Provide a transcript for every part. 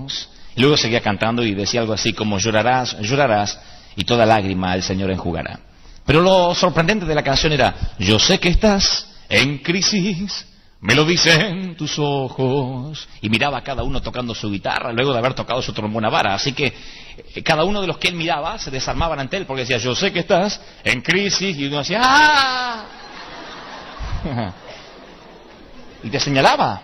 ojos. Y luego seguía cantando y decía algo así como llorarás, llorarás y toda lágrima el Señor enjugará. Pero lo sorprendente de la canción era: yo sé que estás en crisis, me lo dicen tus ojos. Y miraba a cada uno tocando su guitarra luego de haber tocado su trombona vara. Así que cada uno de los que él miraba se desarmaban ante él porque decía: yo sé que estás en crisis. Y uno decía: ¡ah! Y te señalaba.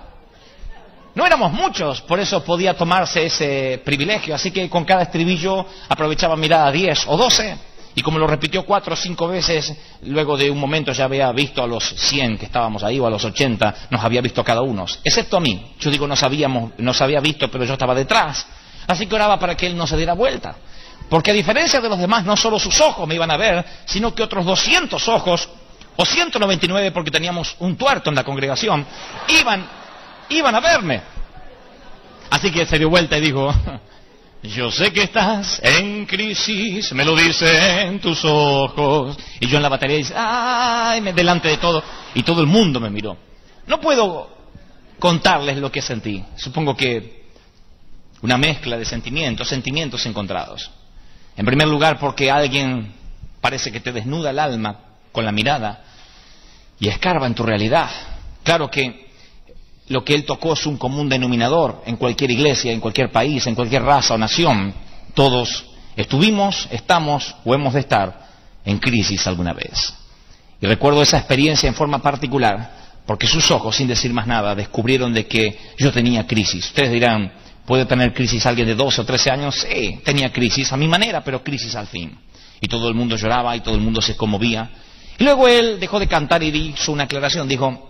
No éramos muchos, por eso podía tomarse ese privilegio. Así que con cada estribillo aprovechaba mirar a 10 o 12. Y como lo repitió 4 o 5 veces, luego de un momento ya había visto a los 100 que estábamos ahí, o a los 80, nos había visto cada uno, excepto a mí. Yo digo, nos había visto, pero yo estaba detrás. Así que oraba para que él no se diera vuelta. Porque a diferencia de los demás, no solo sus ojos me iban a ver, sino que otros 200 ojos, o 199 porque teníamos un tuerto en la congregación, iban a verme. Así que se dio vuelta y dijo: yo sé que estás en crisis, me lo dicen tus ojos. Y yo en la batería dice: ¡ay! Delante de todo. Y todo el mundo me miró. No puedo contarles lo que sentí. Supongo que una mezcla de sentimientos encontrados. En primer lugar, porque alguien parece que te desnuda el alma con la mirada y escarba en tu realidad. Claro que lo que él tocó es un común denominador en cualquier iglesia, en cualquier país, en cualquier raza o nación. Todos estuvimos, estamos o hemos de estar en crisis alguna vez. Y recuerdo esa experiencia en forma particular porque sus ojos, sin decir más nada, descubrieron de que yo tenía crisis. Ustedes dirán: ¿puede tener crisis alguien de 12 o 13 años? Sí, tenía crisis a mi manera, pero crisis al fin. Y todo el mundo lloraba y todo el mundo se conmovía. Y luego él dejó de cantar y hizo una aclaración. Dijo: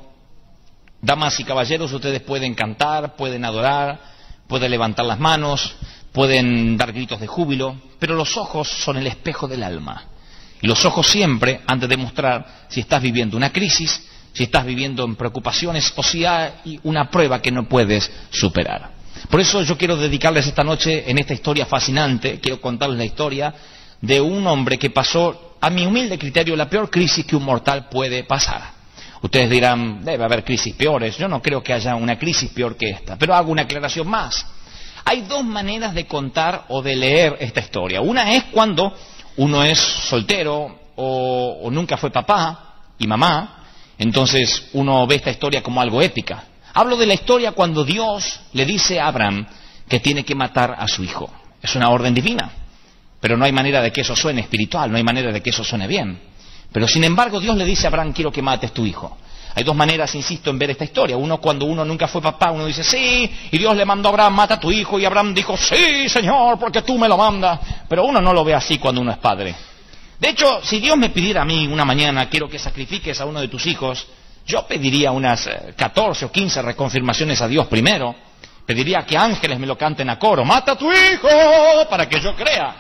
damas y caballeros, ustedes pueden cantar, pueden adorar, pueden levantar las manos, pueden dar gritos de júbilo, pero los ojos son el espejo del alma. Y los ojos siempre han de demostrar si estás viviendo una crisis, si estás viviendo en preocupaciones o si hay una prueba que no puedes superar. Por eso yo quiero dedicarles esta noche, en esta historia fascinante, quiero contarles la historia de un hombre que pasó, a mi humilde criterio, la peor crisis que un mortal puede pasar. Ustedes dirán: debe haber crisis peores. Yo no creo que haya una crisis peor que esta. Pero hago una aclaración más. Hay 2 maneras de contar o de leer esta historia. Una es cuando uno es soltero o nunca fue papá y mamá. Entonces uno ve esta historia como algo épica. Hablo de la historia cuando Dios le dice a Abraham que tiene que matar a su hijo. Es una orden divina. Pero no hay manera de que eso suene espiritual, no hay manera de que eso suene bien. Pero sin embargo Dios le dice a Abraham: quiero que mates tu hijo. Hay 2 maneras, insisto, en ver esta historia. Uno, cuando uno nunca fue papá, uno dice: sí, y Dios le mandó a Abraham: mata a tu hijo. Y Abraham dijo: sí, Señor, porque tú me lo mandas. Pero uno no lo ve así cuando uno es padre. De hecho, si Dios me pidiera a mí una mañana: quiero que sacrifiques a uno de tus hijos, yo pediría unas 14 o 15 reconfirmaciones a Dios primero. Pediría que ángeles me lo canten a coro: mata a tu hijo, para que yo crea.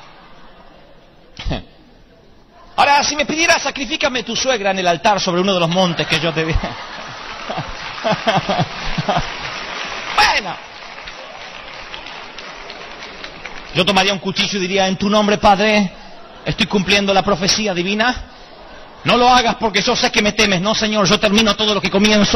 Ahora, si me pidiera: sacrifícame tu suegra en el altar sobre uno de los montes que yo te vi. Bueno, yo tomaría un cuchillo y diría: en tu nombre, Padre, estoy cumpliendo la profecía divina. No lo hagas porque yo sé que me temes. No, Señor, yo termino todo lo que comienzo.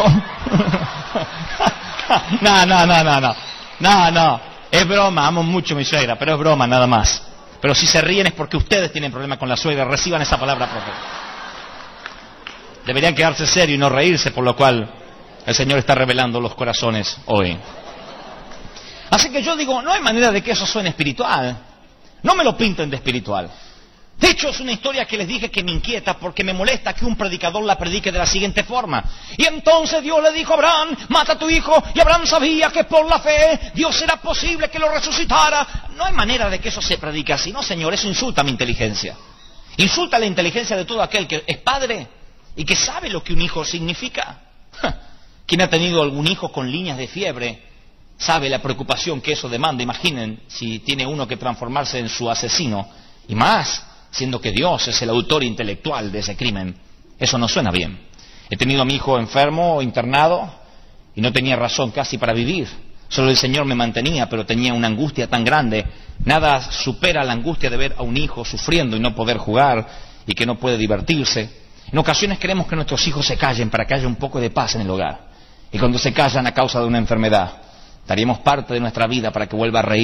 No. Es broma, amo mucho a mi suegra, pero es broma, nada más. Pero si se ríen es porque ustedes tienen problemas con la suegra. Reciban esa palabra profética. Deberían quedarse serios y no reírse, por lo cual el Señor está revelando los corazones hoy. Así que yo digo: no hay manera de que eso suene espiritual. No me lo pinten de espiritual. De hecho, es una historia que les dije que me inquieta porque me molesta que un predicador la predique de la siguiente forma: y entonces Dios le dijo a Abraham: mata a tu hijo. Y Abraham sabía que por la fe Dios era posible que lo resucitara. No hay manera de que eso se predique así. No, Señor, eso insulta mi inteligencia. Insulta la inteligencia de todo aquel que es padre y que sabe lo que un hijo significa. Quien ha tenido algún hijo con líneas de fiebre sabe la preocupación que eso demanda. Imaginen si tiene uno que transformarse en su asesino, y más siendo que Dios es el autor intelectual de ese crimen. Eso no suena bien. He tenido a mi hijo enfermo o internado y no tenía razón casi para vivir. Solo el Señor me mantenía, pero tenía una angustia tan grande. Nada supera la angustia de ver a un hijo sufriendo y no poder jugar y que no puede divertirse. En ocasiones queremos que nuestros hijos se callen para que haya un poco de paz en el hogar. Y cuando se callan a causa de una enfermedad, daríamos parte de nuestra vida para que vuelva a reír